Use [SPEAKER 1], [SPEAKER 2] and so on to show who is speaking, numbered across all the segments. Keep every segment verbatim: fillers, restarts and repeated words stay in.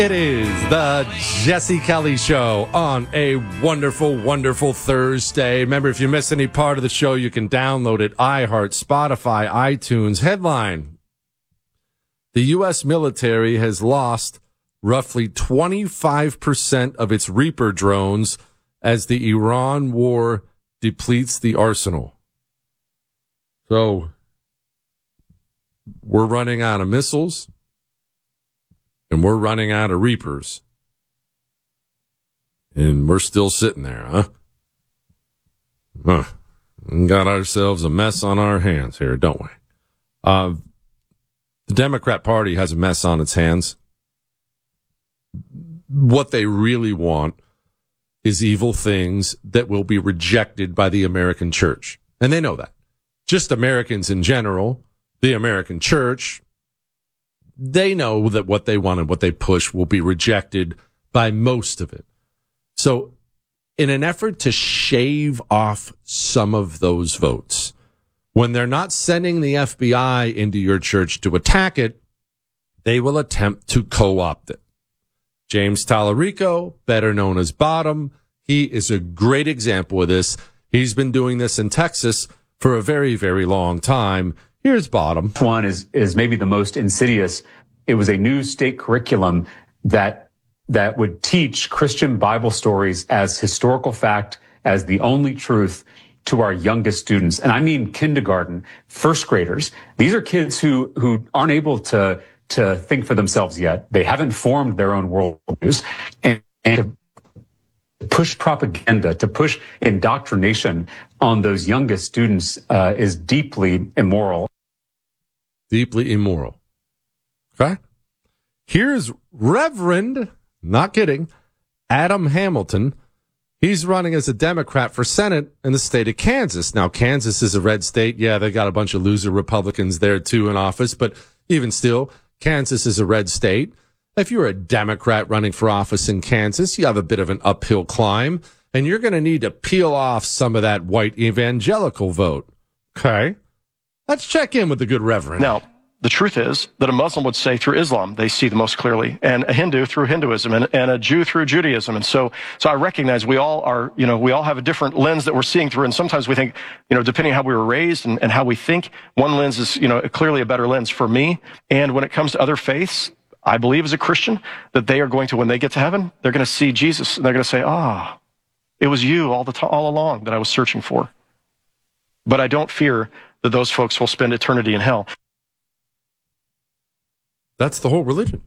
[SPEAKER 1] It is the Jesse Kelly Show on a wonderful, wonderful Thursday. Remember, if you miss any part of the show, you can download it. iHeart, Spotify, iTunes. Headline: the U S military has lost roughly twenty-five percent of its Reaper drones as the Iran war depletes the arsenal. So, we're running out of missiles. And we're running out of Reapers. And we're still sitting there, huh? Huh. We got ourselves a mess on our hands here, don't we? Uh, the Democrat Party has a mess on its hands. What they really want is evil things that will be rejected by the American church. And they know that. Just Americans in general, the American church, they know that what they want and what they push will be rejected by most of it. So in an effort to shave off some of those votes, when they're not sending the F B I into your church to attack it, they will attempt to co-opt it. James Tallarico, better known as Bottom, he is a great example of this. He's been doing this in Texas for a very, very long time. Here's Bottom.
[SPEAKER 2] One is is maybe the most insidious. It was a new state curriculum that that would teach Christian Bible stories as historical fact, as the only truth to our youngest students. And I mean kindergarten, first graders. These are kids who who aren't able to to think for themselves yet. They haven't formed their own worldviews. And, and to push propaganda, to push indoctrination on those youngest students uh, is deeply immoral.
[SPEAKER 1] Deeply immoral. Okay? Here's Reverend, not kidding, Adam Hamilton. He's running as a Democrat for Senate in the state of Kansas. Now, Kansas is a red state. Yeah, they got a bunch of loser Republicans there, too, in office. But even still, Kansas is a red state. If you're a Democrat running for office in Kansas, you have a bit of an uphill climb, and you're going to need to peel off some of that white evangelical vote. Okay? Let's check in with the good Reverend.
[SPEAKER 3] Now, the truth is that a Muslim would say through Islam they see the most clearly, and a Hindu through Hinduism, and, and a Jew through Judaism. And so, so I recognize we all are, you know, we all have a different lens that we're seeing through. And sometimes we think, you know, depending on how we were raised and, and how we think, one lens is, you know, clearly a better lens for me. And when it comes to other faiths, I believe as a Christian that they are going to, when they get to heaven, they're going to see Jesus, and they're going to say, ah, it was you all the time, all along that I was searching for. But I don't fear that those folks will spend eternity in hell.
[SPEAKER 1] That's the whole religion.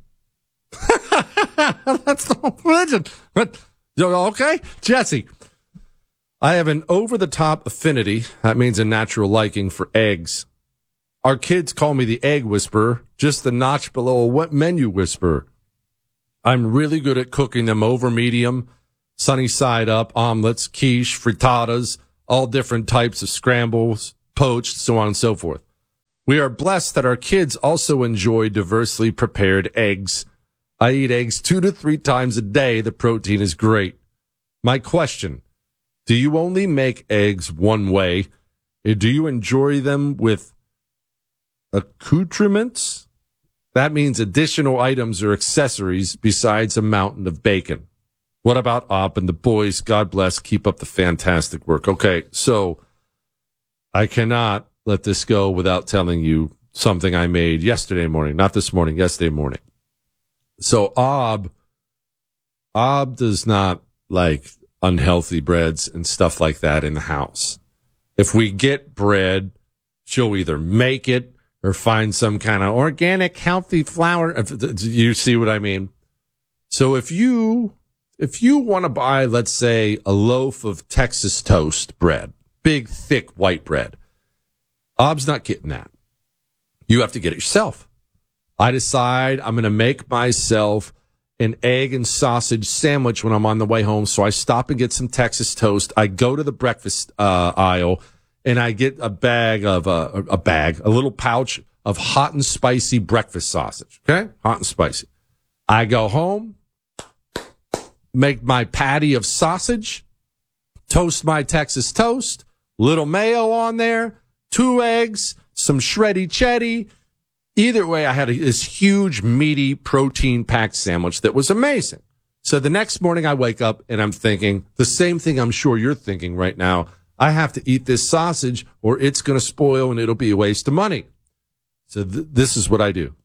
[SPEAKER 1] That's the whole religion. But, okay, Jesse, I have an over-the-top affinity. That means a natural liking for eggs. Our kids call me the egg whisperer, just the notch below a menu whisperer. I'm really good at cooking them over medium, sunny side up, omelets, quiche, frittatas, all different types of scrambles, poached, so on and so forth. We are blessed that our kids also enjoy diversely prepared eggs. I eat eggs two to three times a day. The protein is great. My question, do you only make eggs one way? Or do you enjoy them with accoutrements? That means additional items or accessories besides a mountain of bacon. What about Op and the boys? God bless. Keep up the fantastic work. Okay, so I cannot let this go without telling you something I made yesterday morning. Not this morning, yesterday morning. So Ob, Ob does not like unhealthy breads and stuff like that in the house. If we get bread, she'll either make it or find some kind of organic, healthy flour. You see what I mean? So if you, if you want to buy, let's say, a loaf of Texas toast bread, big, thick white bread, Ob's not getting that. You have to get it yourself. I decide I'm going to make myself an egg and sausage sandwich when I'm on the way home. So I stop and get some Texas toast. I go to the breakfast uh, aisle and I get a bag of uh, a bag, a little pouch of hot and spicy breakfast sausage. Okay, hot and spicy. I go home, make my patty of sausage, toast my Texas toast, little mayo on there. Two eggs, some shreddy cheddar, Either way, I had a, this huge, meaty, protein-packed sandwich that was amazing. So the next morning I wake up and I'm thinking the same thing I'm sure you're thinking right now. I have to eat this sausage or it's going to spoil and it'll be a waste of money. So th- this is what I do.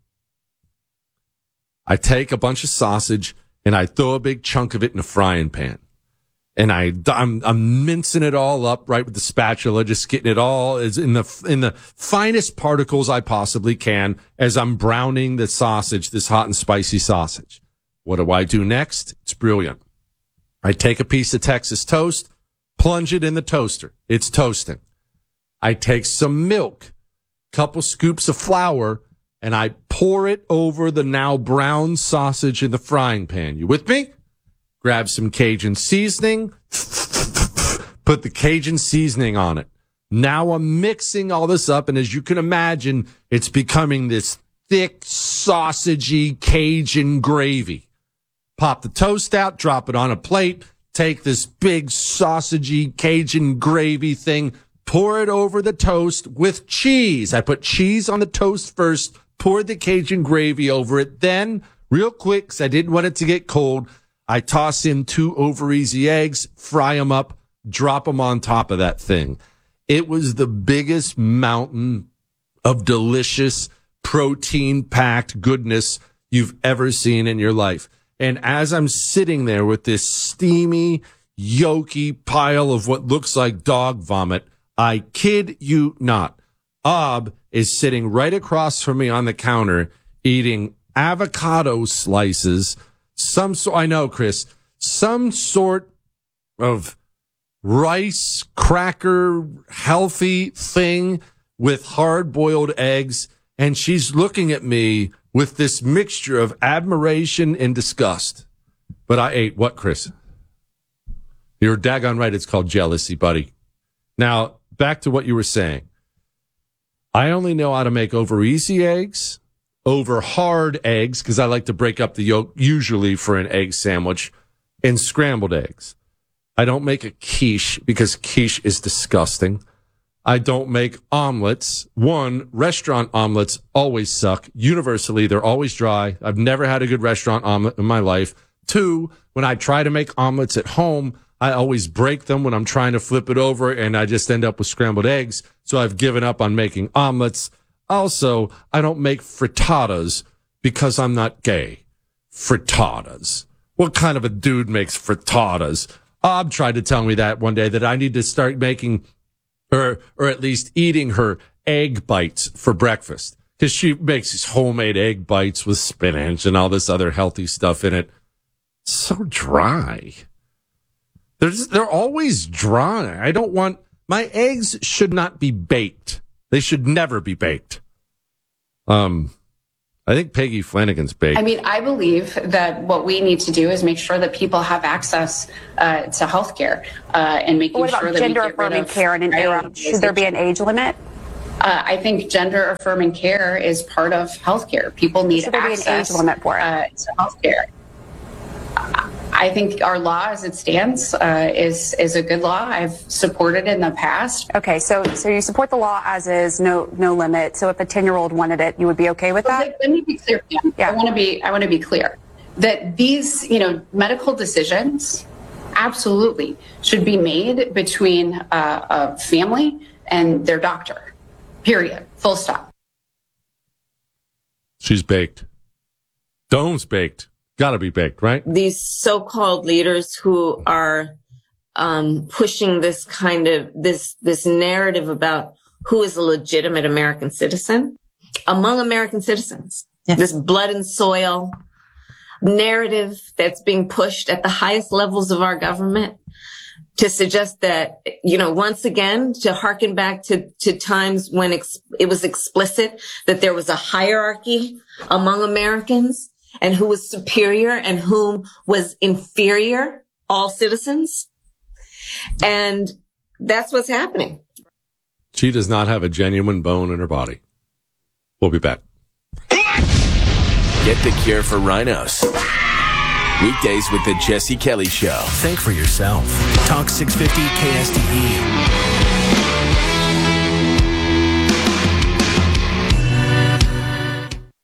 [SPEAKER 1] I take a bunch of sausage and I throw a big chunk of it in a frying pan. And I, I'm, I'm mincing it all up right with the spatula, just getting it all is in the, in the finest particles I possibly can as I'm browning the sausage, this hot and spicy sausage. What do I do next? It's brilliant. I take a piece of Texas toast, plunge it in the toaster. It's toasting. I take some milk, couple scoops of flour, and I pour it over the now brown sausage in the frying pan. You with me? Grab some Cajun seasoning, put the Cajun seasoning on it. Now I'm mixing all this up, and as you can imagine, it's becoming this thick, sausagey Cajun gravy. Pop the toast out, drop it on a plate, take this big, sausagey Cajun gravy thing, pour it over the toast with cheese. I put cheese on the toast first, poured the Cajun gravy over it. Then, real quick, because I didn't want it to get cold, I toss in two over easy eggs, fry them up, drop them on top of that thing. It was the biggest mountain of delicious, protein-packed goodness you've ever seen in your life. And as I'm sitting there with this steamy, yolky pile of what looks like dog vomit, I kid you not, Ob is sitting right across from me on the counter eating avocado slices. Some so I know, Chris, some sort of rice cracker healthy thing with hard boiled eggs. And she's looking at me with this mixture of admiration and disgust. But I ate what, Chris? You're daggone right. It's called jealousy, buddy. Now, back to what you were saying. I only know how to make over easy eggs, over hard eggs, because I like to break up the yolk usually for an egg sandwich, and scrambled eggs. I don't make a quiche because quiche is disgusting. I don't make omelets. One, restaurant omelets always suck. Universally, they're always dry. I've never had a good restaurant omelet in my life. Two, when I try to make omelets at home, I always break them when I'm trying to flip it over, and I just end up with scrambled eggs. So I've given up on making omelets. Also, I don't make frittatas because I'm not gay. Frittatas. What kind of a dude makes frittatas? Ob tried to tell me that one day, that I need to start making, or or at least eating her egg bites for breakfast. Because she makes these homemade egg bites with spinach and all this other healthy stuff in it. So dry. They're, just, they're always dry. I don't want, my eggs should not be baked. They should never be baked. Um, I think Peggy Flanagan's baked.
[SPEAKER 4] I mean, I believe that what we need to do is make sure that people have access uh, to health care uh, and making
[SPEAKER 5] what about
[SPEAKER 4] sure that
[SPEAKER 5] gender
[SPEAKER 4] we get
[SPEAKER 5] affirming
[SPEAKER 4] rid of
[SPEAKER 5] care in an era? Should there be an age limit?
[SPEAKER 4] Uh, I think gender affirming care is part of healthcare. People need
[SPEAKER 5] Should there
[SPEAKER 4] access
[SPEAKER 5] be an age limit for it?
[SPEAKER 4] Uh, to healthcare. I think our law as it stands uh, is is a good law. I've supported it in the past.
[SPEAKER 5] Okay, so so you support the law as is, no no limit. So if a ten-year-old wanted it, you would be okay with that?
[SPEAKER 4] Let, let me be clear. Yeah.
[SPEAKER 5] Yeah.
[SPEAKER 4] I want to be I want to be clear that these, you know, medical decisions absolutely should be made between uh, a family and their doctor. Period. Full stop.
[SPEAKER 1] She's baked. Dome's baked. Got to be baked, right?
[SPEAKER 6] These so-called leaders who are um, pushing this kind of this this narrative about who is a legitimate American citizen among American citizens. Yes. This blood and soil narrative that's being pushed at the highest levels of our government to suggest that, you know, once again, to harken back to, to times when ex- it was explicit that there was a hierarchy among Americans and who was superior and whom was inferior, all citizens. And that's what's happening.
[SPEAKER 1] She does not have a genuine bone in her body. We'll be back.
[SPEAKER 7] Get the cure for rhinos. Weekdays with the Jesse Kelly Show.
[SPEAKER 8] Think for yourself. Talk six fifty K S T E.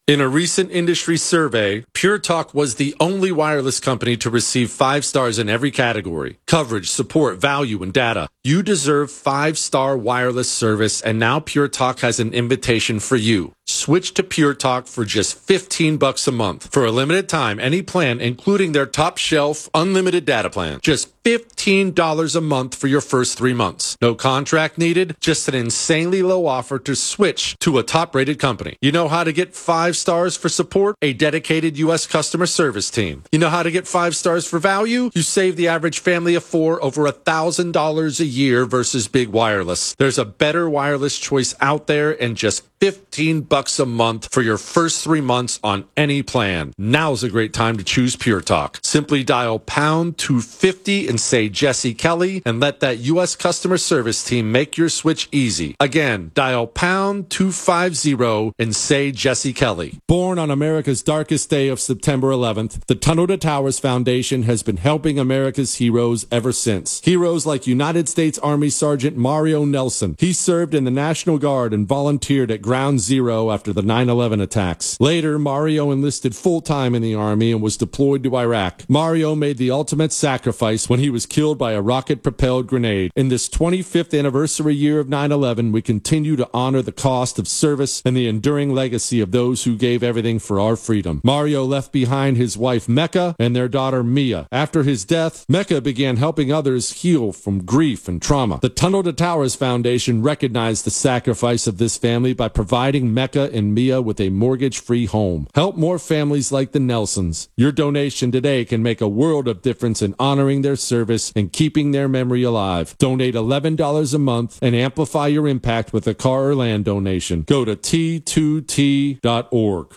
[SPEAKER 1] In a recent industry survey, Pure Talk was the only wireless company to receive five stars in every category: coverage, support, value, and data. You deserve five-star wireless service, and now Pure Talk has an invitation for you. Switch to Pure Talk for just fifteen bucks a month. For a limited time, any plan, including their top shelf unlimited data plan. Just fifteen dollars a month for your first three months. No contract needed, just an insanely low offer to switch to a top-rated company. You know how to get five stars for support? A dedicated U S customer service team. You know how to get five stars for value? You save the average family of four over one thousand dollars a year versus big wireless. There's a better wireless choice out there, and just fifteen bucks a month for your first three months on any plan. Now's a great time to choose Pure Talk. Simply dial pound two fifty and say Jesse Kelly, and let that U S customer service team make your switch easy. Again, dial pound two fifty and say Jesse Kelly. Born on America's darkest day of September eleventh, the Tunnel to Towers Foundation has been helping America's heroes ever since. Heroes like United States Army Sergeant Mario Nelson. He served in the National Guard and volunteered at Ground Zero after the nine eleven attacks. Later, Mario enlisted full-time in the Army and was deployed to Iraq. Mario made the ultimate sacrifice when he was killed by a rocket-propelled grenade. In this twenty-fifth anniversary year of nine eleven, we continue to honor the cost of service and the enduring legacy of those who gave everything for our freedom. Mario left behind his wife Mecca and their daughter Mia. After his death, Mecca began helping others heal from grief and trauma. The Tunnel to Towers Foundation recognized the sacrifice of this family by providing Mecca and Mia with a mortgage-free home. Help more families like the Nelsons. Your donation today can make a world of difference in honoring their service and keeping their memory alive. Donate eleven dollars a month and amplify your impact with a car or land donation. Go to T two T dot org.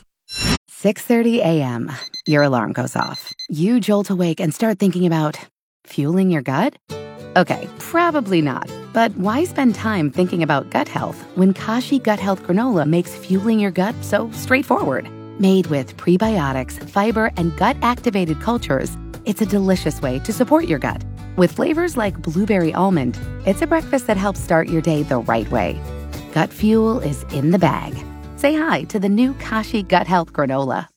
[SPEAKER 9] six thirty a.m. Your alarm goes off. You jolt awake and start thinking about fueling your gut? Okay, probably not. But why spend time thinking about gut health when Kashi Gut Health Granola makes fueling your gut so straightforward? Made with prebiotics, fiber, and gut-activated cultures, it's a delicious way to support your gut. With flavors like blueberry almond, it's a breakfast that helps start your day the right way. Gut fuel is in the bag. Say hi to the new Kashi Gut Health Granola.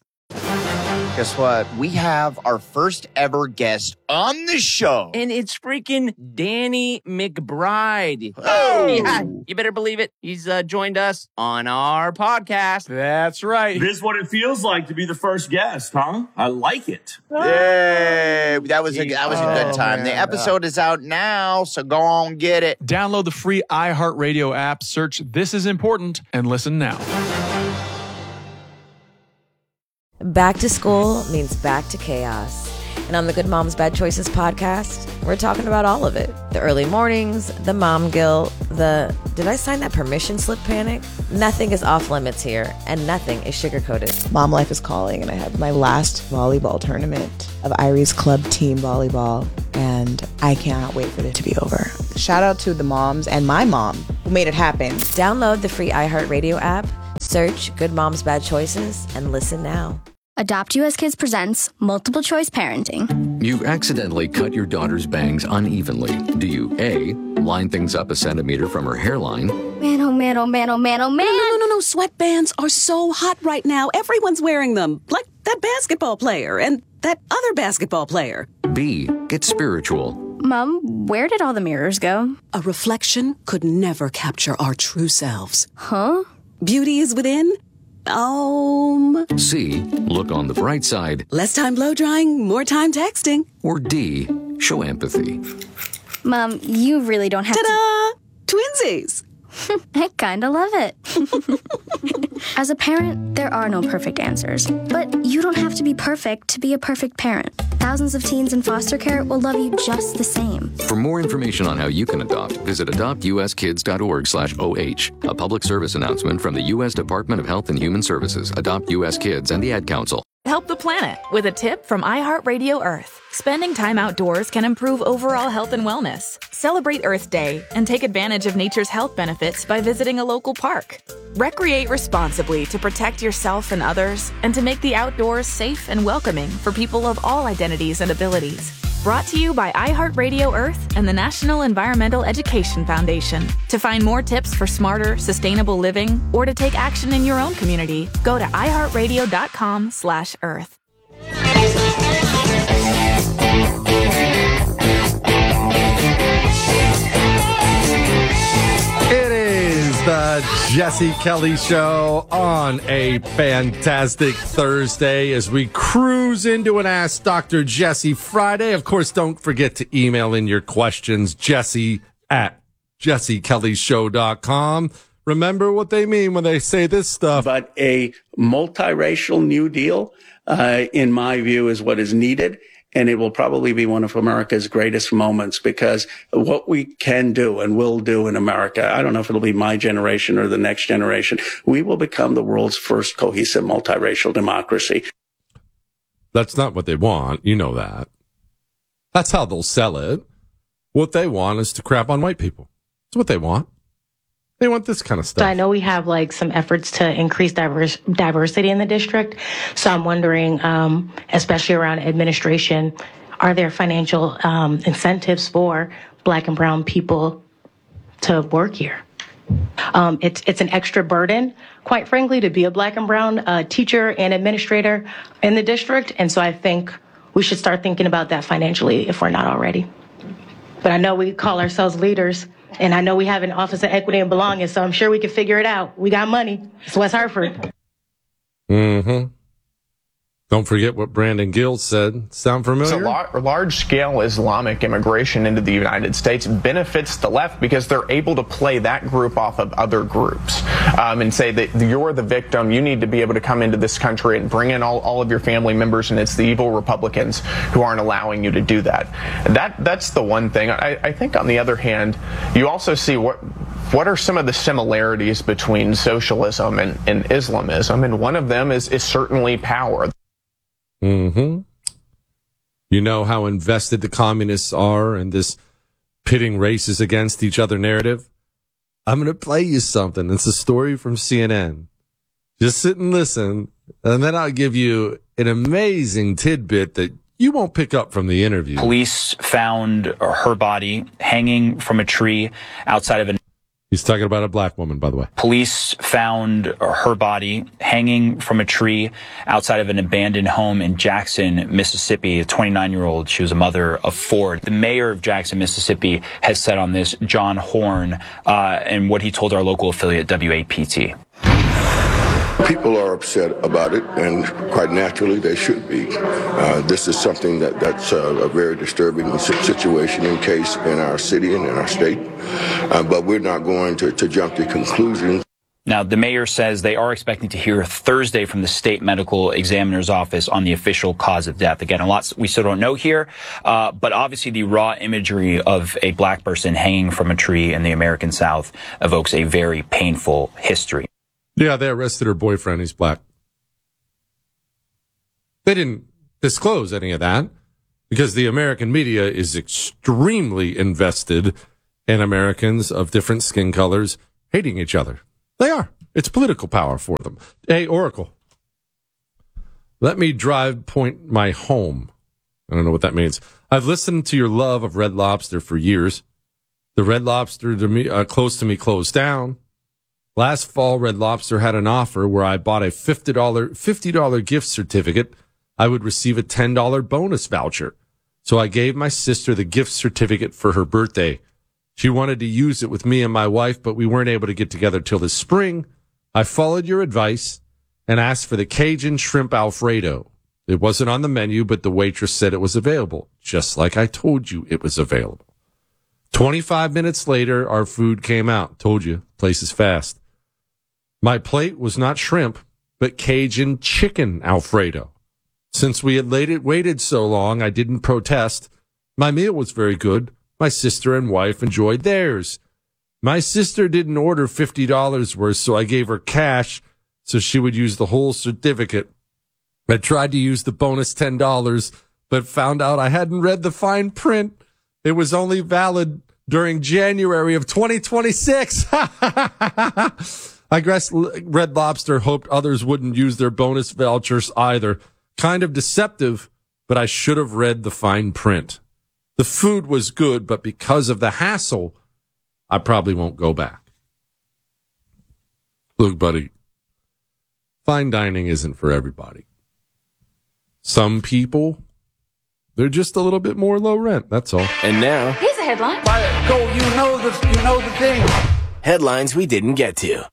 [SPEAKER 10] Guess what? We have our first ever guest on the show.
[SPEAKER 11] And it's freaking Danny McBride.
[SPEAKER 10] Oh!
[SPEAKER 11] Yeah, you better believe it. He's uh, joined us on our podcast.
[SPEAKER 12] That's right.
[SPEAKER 13] This is what it feels like to be the first guest, huh? I like it.
[SPEAKER 10] Yay! That was a, that was a good
[SPEAKER 12] Oh,
[SPEAKER 10] time.
[SPEAKER 12] man.
[SPEAKER 10] The episode is out now, so go on get it.
[SPEAKER 12] Download the free iHeartRadio app, search This Is Important, and listen now.
[SPEAKER 14] Back to school means back to chaos. And on the Good Moms Bad Choices podcast, we're talking about all of it. The early mornings, the mom guilt, the did I sign that permission slip panic? Nothing is off limits here, and nothing is sugar-coated.
[SPEAKER 15] Mom life is calling, and I have my last volleyball tournament of Irie's club team volleyball, and I cannot wait for it to be over. Shout out to the moms and my mom who made it happen.
[SPEAKER 14] Download the free iHeartRadio app, search Good Moms Bad Choices, and listen now.
[SPEAKER 16] Adopt U S Kids presents Multiple Choice Parenting.
[SPEAKER 17] You accidentally cut your daughter's bangs unevenly. Do you A, line things up a centimeter from her hairline?
[SPEAKER 16] Man, oh man, oh man, oh man, oh man.
[SPEAKER 18] No, no, no, no. Sweatbands are so hot right now. Everyone's wearing them. Like that basketball player and that other basketball player.
[SPEAKER 17] B, get spiritual.
[SPEAKER 16] Mom, where did all the mirrors go?
[SPEAKER 18] A reflection could never capture our true selves.
[SPEAKER 16] Huh?
[SPEAKER 18] Beauty is within. Um.
[SPEAKER 17] C, look on the bright side.
[SPEAKER 18] Less time blow drying, more time texting.
[SPEAKER 17] Or D, show empathy.
[SPEAKER 16] Mom, you really don't have
[SPEAKER 18] Ta-da! to... Twinsies!
[SPEAKER 16] I kinda love it. As a parent, there are no perfect answers. But you don't have to be perfect to be a perfect parent. Thousands of teens in foster care will love you just the same.
[SPEAKER 17] For more information on how you can adopt, visit adopt u s kids dot org slash O H. A public service announcement from the U S Department of Health and Human Services, Adopt U S Kids, and the Ad Council.
[SPEAKER 19] Help the planet with a tip from iHeartRadio Earth. Spending time outdoors can improve overall health and wellness. Celebrate Earth Day and take advantage of nature's health benefits by visiting a local park. Recreate responsibly to protect yourself and others and to make the outdoors safe and welcoming for people of all identities and abilities. Brought to you by iHeartRadio Earth and the National Environmental Education Foundation. To find more tips for smarter, sustainable living or to take action in your own community, go to iHeartRadio.com slash Earth.
[SPEAKER 1] It is the Jesse Kelly Show on a fantastic Thursday as we cruise into an Ask Doctor Jesse Friday. Of course, don't forget to email in your questions, Jesse at jesse kelly show dot com. Remember what they mean when they say this stuff.
[SPEAKER 20] But a multiracial New Deal, uh, in my view, is what is needed. And it will probably be one of America's greatest moments, because what we can do and will do in America, I don't know if it'll be my generation or the next generation, we will become the world's first cohesive multiracial democracy.
[SPEAKER 1] That's not what they want. You know that. That's how they'll sell it. What they want is to crap on white people. That's what they want. They want this kind of stuff.
[SPEAKER 21] So I know we have like some efforts to increase diverse, diversity in the district. So I'm wondering, um, especially around administration, are there financial um, incentives for Black and brown people to work here? Um, it's it's an extra burden, quite frankly, to be a Black and brown uh, teacher and administrator in the district. And so I think we should start thinking about that financially if we're not already. But I know we call ourselves leaders. And I know we have an Office of Equity and Belonging, so I'm sure we can figure it out. We got money. It's West Hartford.
[SPEAKER 1] Mm-hmm. Don't forget what Brandon Gill said. Sound familiar?
[SPEAKER 22] So lar- large-scale Islamic immigration into the United States benefits the left because they're able to play that group off of other groups um, and say that you're the victim. You need to be able to come into this country and bring in all, all of your family members, and it's the evil Republicans who aren't allowing you to do that. That That's the one thing. I, I think, on the other hand, you also see what what are some of the similarities between socialism and, and Islamism, and one of them is, is certainly power.
[SPEAKER 1] Mm-hmm. You know how invested the communists are in this pitting races against each other narrative? I'm going to play you something. It's a story from C N N. Just sit and listen, and then I'll give you an amazing tidbit that you won't pick up from the interview.
[SPEAKER 23] Police found her body hanging from a tree outside of an
[SPEAKER 1] He's talking about a black woman, by the way.
[SPEAKER 23] Police found her body hanging from a tree outside of an abandoned home in Jackson, Mississippi. A twenty-nine-year-old. She was a mother of four. The mayor of Jackson, Mississippi, has said on this, John Horn, uh, and what he told our local affiliate, W A P T.
[SPEAKER 24] People are upset about it, and quite naturally they should be. Uh, this is something that, that's a, a very disturbing situation and case in our city and in our state, uh, but we're not going to, to jump to conclusions.
[SPEAKER 23] Now, the mayor says they are expecting to hear Thursday from the state medical examiner's office on the official cause of death. Again, a lot we still don't know here, uh, but obviously the raw imagery of a black person hanging from a tree in the American South evokes a very painful history.
[SPEAKER 1] Yeah, they arrested her boyfriend. He's black. They didn't disclose any of that because the American media is extremely invested in Americans of different skin colors hating each other. They are. It's political power for them. Hey, Oracle, let me drive point my home. I don't know what that means. I've listened to your love of Red Lobster for years. The Red Lobster to me, uh, close to me closed down. Last fall, Red Lobster had an offer where I bought a fifty dollars fifty dollars gift certificate. I would receive a ten dollars bonus voucher. So I gave my sister the gift certificate for her birthday. She wanted to use it with me and my wife, but we weren't able to get together till this spring. I followed your advice and asked for the Cajun Shrimp Alfredo. It wasn't on the menu, but the waitress said it was available, just like I told you it was available. twenty-five minutes later, our food came out. Told you, place is fast. My plate was not shrimp, but Cajun chicken Alfredo. Since we had waited, waited so long, I didn't protest. My meal was very good. My sister and wife enjoyed theirs. My sister didn't order fifty dollars worth, so I gave her cash so she would use the whole certificate. I tried to use the bonus ten dollars, but found out I hadn't read the fine print. It was only valid during January of twenty twenty-six. I guess Red Lobster hoped others wouldn't use their bonus vouchers either. Kind of deceptive, but I should have read the fine print. The food was good, but because of the hassle, I probably won't go back. Look, buddy, fine dining isn't for everybody. Some people, they're just a little bit more low rent, that's all.
[SPEAKER 7] And now,
[SPEAKER 2] Here's a headline.
[SPEAKER 7] go, you know the, you know the thing. Headlines we didn't get to.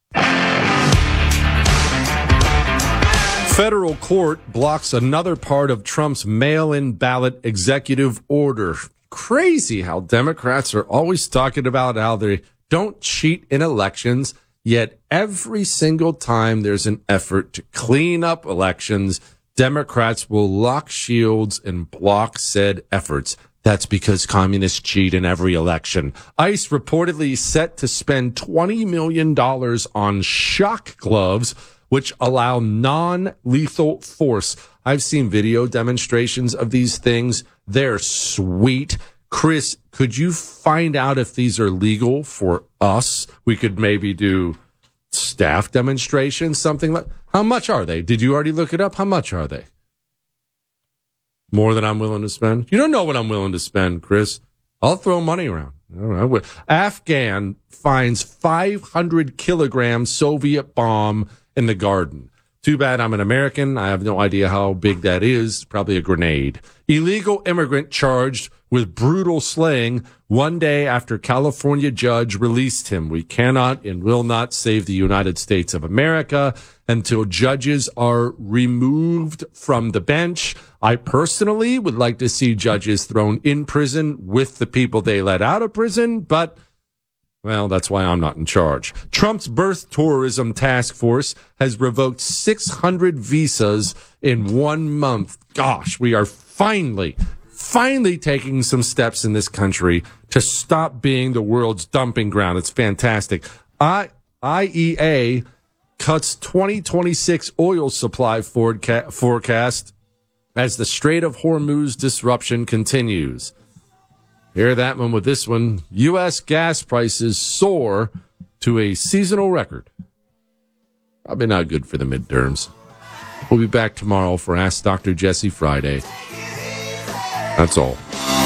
[SPEAKER 1] Federal court blocks another part of Trump's mail-in ballot executive order. Crazy how Democrats are always talking about how they don't cheat in elections, yet every single time there's an effort to clean up elections, Democrats will lock shields and block said efforts. That's because communists cheat in every election. ICE reportedly set to spend twenty million dollars on shock gloves, which allow non-lethal force. I've seen video demonstrations of these things. They're sweet. Chris, could you find out if these are legal for us? We could maybe do staff demonstrations, something like. How much are they? Did you already look it up? How much are they? More than I'm willing to spend? You don't know what I'm willing to spend, Chris. I'll throw money around. I don't know. Afghan finds five hundred kilogram Soviet bomb in the garden. Too bad I'm an American. I have no idea how big that is. Probably a grenade. Illegal immigrant charged with brutal slaying one day after California judge released him. We cannot and will not save the United States of America until judges are removed from the bench. I personally would like to see judges thrown in prison with the people they let out of prison, but well, that's why I'm not in charge. Trump's birth tourism task force has revoked six hundred visas in one month. Gosh, we are finally, finally taking some steps in this country to stop being the world's dumping ground. It's fantastic. I, I E A cuts twenty twenty-six oil supply foreca- forecast as the Strait of Hormuz disruption continues. Hear that one with this one. U S gas prices soar to a seasonal record. Probably not good for the midterms. We'll be back tomorrow for Ask Doctor Jesse Friday. That's all.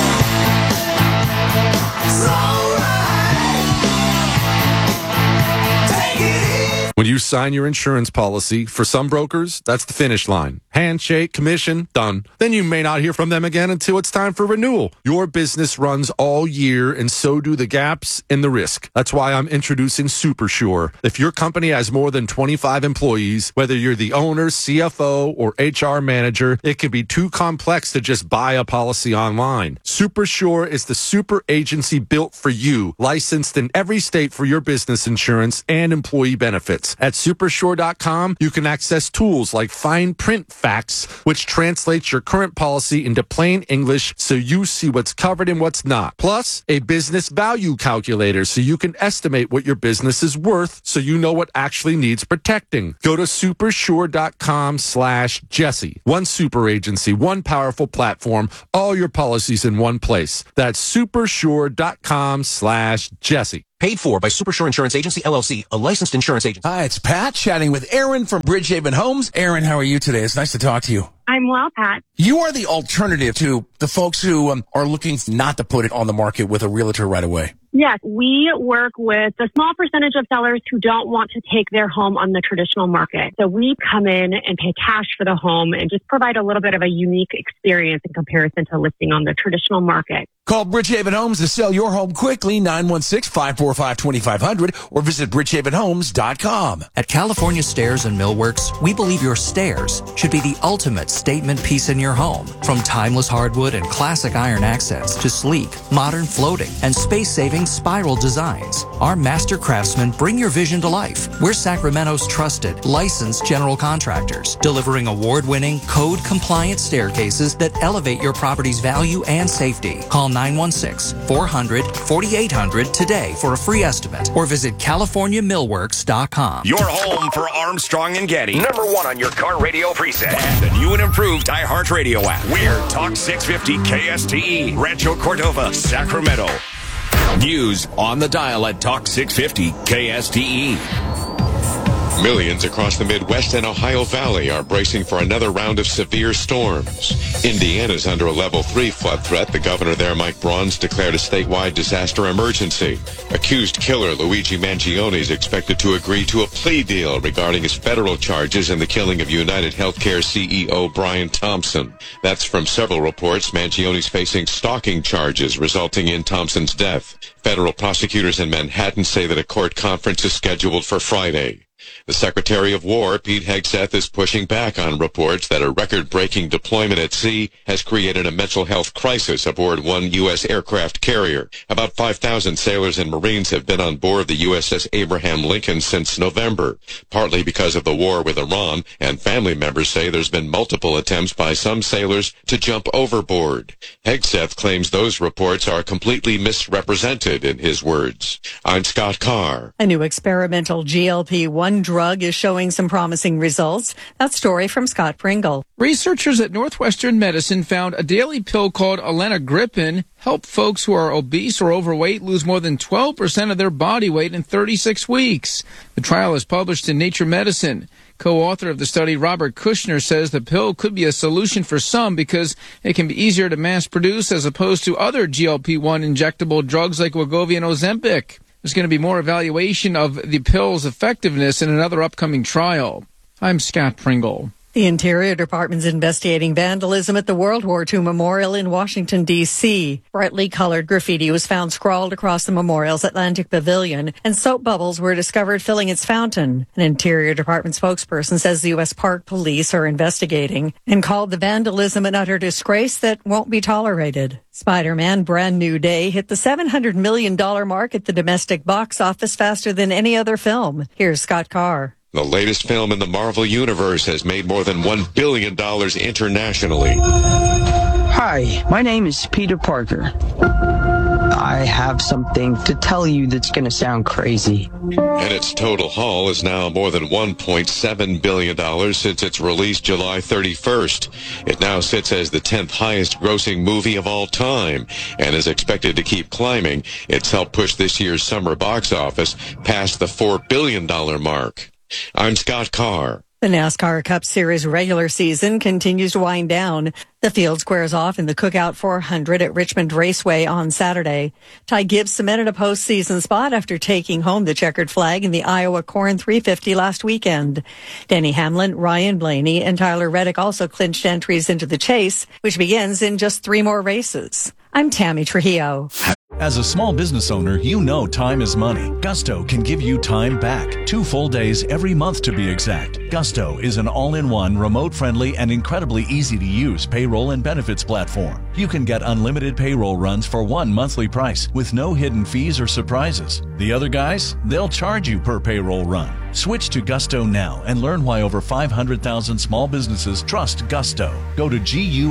[SPEAKER 1] When you sign your insurance policy, for some brokers, that's the finish line. Handshake, commission, done. Then you may not hear from them again until it's time for renewal. Your business runs all year, and so do the gaps and the risk. That's why I'm introducing SuperSure. If your company has more than twenty-five employees, whether you're the owner, C F O, or H R manager, it can be too complex to just buy a policy online. SuperSure is the super agency built for you, licensed in every state for your business insurance and employee benefits. At supersure dot com, you can access tools like fine print facts, which translates your current policy into plain English so you see what's covered and what's not. Plus, a business value calculator so you can estimate what your business is worth so you know what actually needs protecting. Go to supersure dot com slash Jesse. One super agency, one powerful platform, all your policies in one place. That's supersure dot com slash Jesse.
[SPEAKER 3] Paid for by Supersure Insurance Agency, L L C, a licensed insurance agent.
[SPEAKER 8] Hi, it's Pat chatting with Aaron from Bridgehaven Homes. Aaron, how are you today? It's nice to talk to you.
[SPEAKER 4] I'm well, Pat.
[SPEAKER 8] You are the alternative to the folks who um, are looking not to put it on the market with a realtor right away.
[SPEAKER 4] Yes, we work with a small percentage of sellers who don't want to take their home on the traditional market. So we come in and pay cash for the home and just provide a little bit of a unique experience in comparison to listing on the traditional market.
[SPEAKER 8] Call Bridgehaven Homes to sell your home quickly, nine one six, five four five, two five zero zero, or visit bridgehaven homes dot com.
[SPEAKER 5] At California Stairs and Millworks, we believe your stairs should be the ultimate statement piece in your home. From timeless hardwood and classic iron accents to sleek, modern floating, and space-saving spiral designs, our master craftsmen bring your vision to life. We're Sacramento's trusted, licensed general contractors, delivering award-winning, code-compliant staircases that elevate your property's value and safety. Call nine one six, four hundred, forty-eight hundred today for a free estimate or visit california millworks dot com.
[SPEAKER 25] Your home for Armstrong and Getty. Number one on your car radio preset. And the new and improved iHeartRadio app. We're Talk six fifty K S T E, Rancho Cordova, Sacramento. News on the dial at Talk six fifty K S T E.
[SPEAKER 2] Millions across the Midwest and Ohio Valley are bracing for another round of severe storms. Indiana's under a level three flood threat. The governor there, Mike Braun's, declared a statewide disaster emergency. Accused killer Luigi Mangione is expected to agree to a plea deal regarding his federal charges in the killing of United Healthcare C E O Brian Thompson. That's from several reports. Mangione's facing stalking charges resulting in Thompson's death. Federal prosecutors in Manhattan say that a court conference is scheduled for Friday. The Secretary of War, Pete Hegseth, is pushing back on reports that a record-breaking deployment at sea has created a mental health crisis aboard one U S aircraft carrier. About five thousand sailors and Marines have been on board the U S S Abraham Lincoln since November, partly because of the war with Iran, and family members say there's been multiple attempts by some sailors to jump overboard. Hegseth claims those reports are completely misrepresented, in his words. I'm Scott Carr.
[SPEAKER 6] A new experimental G L P one drug is showing some promising results. That story from Scott Pringle.
[SPEAKER 9] Researchers at Northwestern Medicine found a daily pill called alenagripin help folks who are obese or overweight lose more than twelve percent of their body weight in thirty-six weeks. The trial is published in Nature Medicine. Co-author of the study, Robert Kushner, says the pill could be a solution for some because it can be easier to mass produce as opposed to other G L P one injectable drugs like Wegovy and Ozempic. There's going to be more evaluation of the pill's effectiveness in another upcoming trial. I'm Scott Pringle.
[SPEAKER 6] The Interior Department's investigating vandalism at the World War Two Memorial in Washington, D C Brightly colored graffiti was found scrawled across the memorial's Atlantic Pavilion, and soap bubbles were discovered filling its fountain. An Interior Department spokesperson says the U S Park Police are investigating and called the vandalism an utter disgrace that won't be tolerated. Spider-Man Brand New Day hit the seven hundred million dollars mark at the domestic box office faster than any other film. Here's Scott Carr.
[SPEAKER 2] The latest film in the Marvel Universe has made more than one billion dollars internationally.
[SPEAKER 11] Hi, my name is Peter Parker. I have something to tell you that's going to sound crazy.
[SPEAKER 2] And its total haul is now more than one point seven billion dollars since its release July thirty-first. It now sits as the tenth highest grossing movie of all time and is expected to keep climbing. It's helped push this year's summer box office past the four billion dollars mark. I'm Scott Carr.
[SPEAKER 6] The NASCAR Cup Series regular season continues to wind down. The field squares off in the Cookout four hundred at Richmond Raceway on Saturday. Ty Gibbs cemented a postseason spot after taking home the checkered flag in the Iowa Corn three fifty last weekend. Denny Hamlin, Ryan Blaney, and Tyler Reddick also clinched entries into the chase, which begins in just three more races. I'm Tammy Trujillo.
[SPEAKER 13] As a small business owner, you know time is money. Gusto can give you time back. Two full days every month to be exact. Gusto is an all-in-one, remote-friendly, and incredibly easy-to-use payroll and benefits platform. You can get unlimited payroll runs for one monthly price with no hidden fees or surprises. The other guys, they'll charge you per payroll run. Switch to Gusto now and learn why over five hundred thousand small businesses trust Gusto. Go to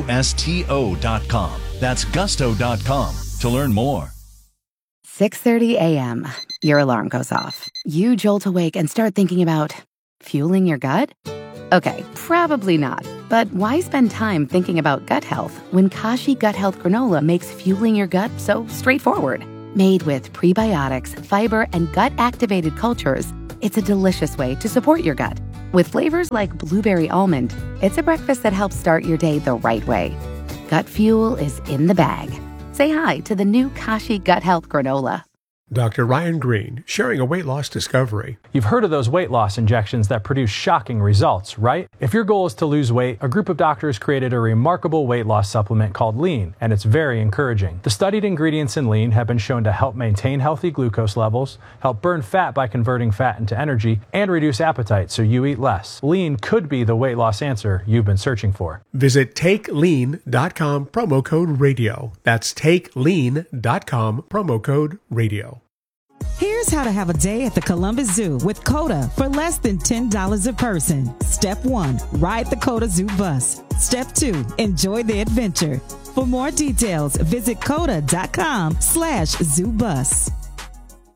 [SPEAKER 13] gusto dot com. That's gusto dot com to learn more.
[SPEAKER 26] six thirty a.m. Your alarm goes off. You jolt awake and start thinking about fueling your gut? Okay, probably not. But why spend time thinking about gut health when Kashi Gut Health Granola makes fueling your gut so straightforward? Made with prebiotics, fiber, and gut-activated cultures, it's a delicious way to support your gut. With flavors like blueberry almond, it's a breakfast that helps start your day the right way. Gut fuel is in the bag. Say hi to the new Kashi Gut Health Granola.
[SPEAKER 27] Doctor Ryan Green, sharing a weight loss discovery.
[SPEAKER 28] You've heard of those weight loss injections that produce shocking results, right? If your goal is to lose weight, a group of doctors created a remarkable weight loss supplement called Lean, and it's very encouraging. The studied ingredients in Lean have been shown to help maintain healthy glucose levels, help burn fat by converting fat into energy, and reduce appetite so you eat less. Lean could be the weight loss answer you've been searching for.
[SPEAKER 27] Visit take lean dot com, promo code radio. That's take lean dot com, promo code radio.
[SPEAKER 29] Here's how to have a day at the Columbus Zoo with COTA for less than ten dollars a person. Step one, ride the COTA Zoo bus. Step two, enjoy the adventure. For more details, visit coda dot com slash zoo bus.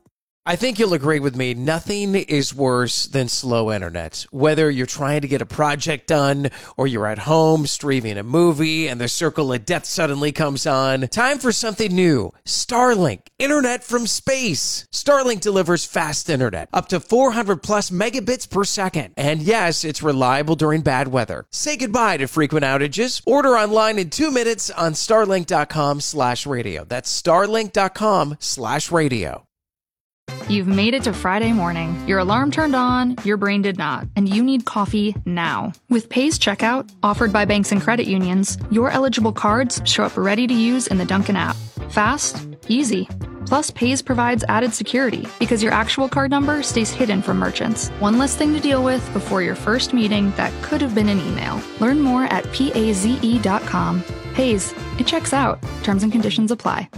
[SPEAKER 10] I think you'll agree with me. Nothing is worse than slow internet. Whether you're trying to get a project done or you're at home streaming a movie and the circle of death suddenly comes on, time for something new. Starlink, internet from space. Starlink delivers fast internet, up to four hundred plus megabits per second. And yes, it's reliable during bad weather. Say goodbye to frequent outages. Order online in two minutes on starlink.com slash radio. That's starlink.com slash radio.
[SPEAKER 12] You've made it to Friday morning. Your alarm turned on, your brain did not, and you need coffee now. With Paze Checkout, offered by banks and credit unions, your eligible cards show up ready to use in the Dunkin' app. Fast, easy. Plus, Paze provides added security because your actual card number stays hidden from merchants. One less thing to deal with before your first meeting that could have been an email. Learn more at paze dot com. Paze, it checks out. Terms and conditions apply.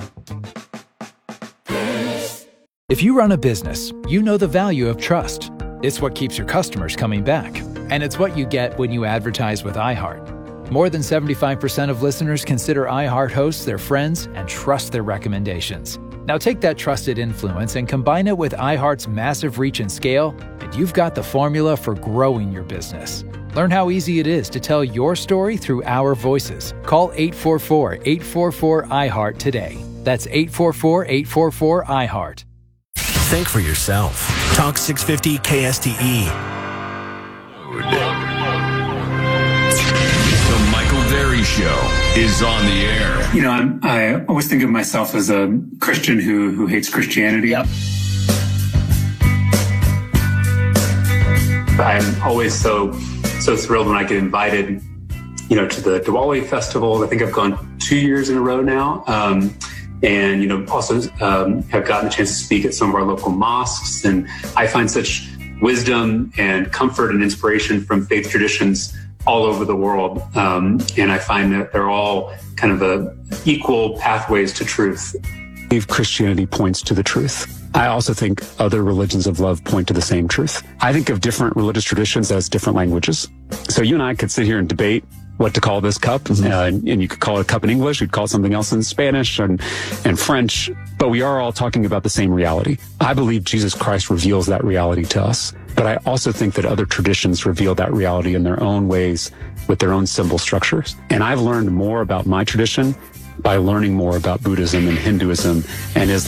[SPEAKER 14] If you run a business, you know the value of trust. It's what keeps your customers coming back. And it's what you get when you advertise with iHeart. More than seventy-five percent of listeners consider iHeart hosts their friends and trust their recommendations. Now take that trusted influence and combine it with iHeart's massive reach and scale, and you've got the formula for growing your business. Learn how easy it is to tell your story through our voices. Call eight four four, eight four four, I heart today. That's eight four four, eight four four, I heart.
[SPEAKER 7] Think for yourself. Talk six fifty K S T E.
[SPEAKER 15] The Michael Berry Show is on the air.
[SPEAKER 16] You know, I'm, I always think of myself as a Christian who who hates Christianity. Yep. I'm always so so thrilled when I get invited, you know, to the Diwali festival. I think I've gone two years in a row now. Um, And, you know, also um, have gotten a chance to speak at some of our local mosques. And I find such wisdom and comfort and inspiration from faith traditions all over the world. Um, and I find that they're all kind of a equal pathways to truth.
[SPEAKER 17] I believe Christianity points to the truth. I also think other religions of love point to the same truth. I think of different religious traditions as different languages. So you and I could sit here and debate what to call this cup, uh, and you could call it a cup in English, you'd call it something else in Spanish and, and French, but we are all talking about the same reality. I believe Jesus Christ reveals that reality to us, but I also think that other traditions reveal that reality in their own ways with their own symbol structures. And I've learned more about my tradition by learning more about Buddhism and Hinduism and Islam.